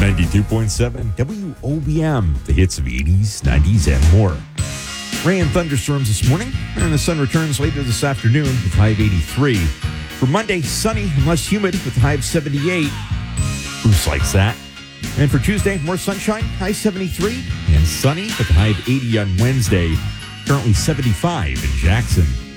92.7 WOBM, the hits of the 80s, 90s, and more. Rain and thunderstorms this morning, and the sun returns later this afternoon with high of 83. For Monday, sunny and less humid with high of 78. Bruce likes that. And for Tuesday, more sunshine, high 73, and sunny with a high of 80 on Wednesday. Currently 75 in Jackson.